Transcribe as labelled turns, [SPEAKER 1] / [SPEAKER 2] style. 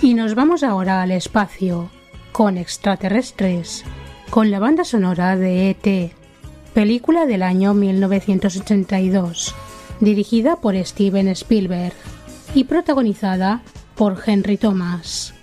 [SPEAKER 1] Y nos vamos ahora al espacio, con extraterrestres, con la banda sonora de E.T., película del año 1982, dirigida por Steven Spielberg y protagonizada por Henry Thomas.